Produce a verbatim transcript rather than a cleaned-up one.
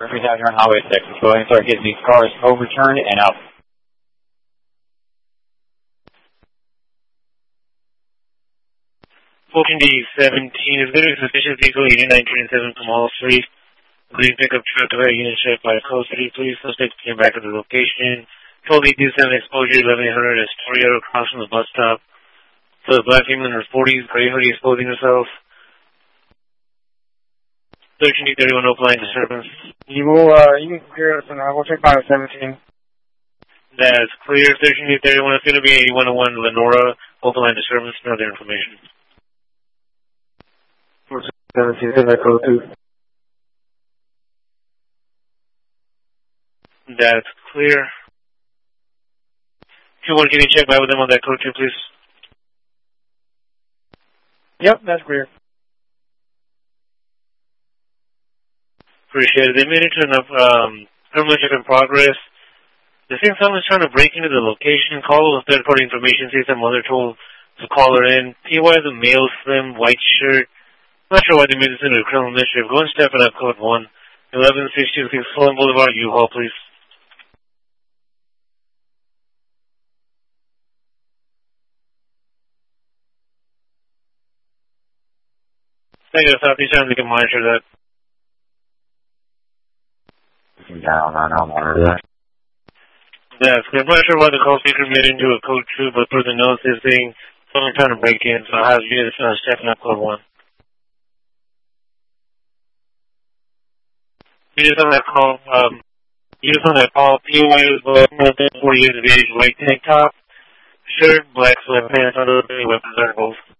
Murphy's out here on Highway six. Let's go ahead and start getting these cars overturned and out. fourteen D seventeen is there a suspicious vehicle eighty-nine twenty-seven from Hall Street. Green pickup truck to a unit check by code three, please. Suspect came back to the location. twelve eight two seven exposure, eleven eight hundred Astoria across from the bus stop. So the black female in her forties, gray hoodie exposing herself. thirteen D thirty-one Opaline disturbance. You will, uh, you can clear us and I will check by the seventeen. That's clear. thirteen D thirty-one is going to be eighty-one oh one Lenora, Opaline disturbance, no other information. seventeen, is that code two? That's clear. two one, can you check by with them on that code two, please? Yep, that's clear. Appreciate it. They made it to enough, um, criminal check in progress. They think someone's trying to break into the location, call with third-party information, see some mother told to call her in. P Y the male, slim, white shirt. Not sure why they made this into a criminal mischief. Go and step it up, code one. eleven sixty-six Fulham Boulevard, U-Haul, please. Thank you, Southeast Time, we can monitor that. Down on, I'll monitor that. Yes, I'm not sure why the call speaker made into a code two, but for the notes, they're saying someone trying to break in, so I'll have you to uh, step up code one. You just on that call, um, you just on that call, P Y was black, forty years of age, white tank top, shirt, black sweatpants, under the weapons are both.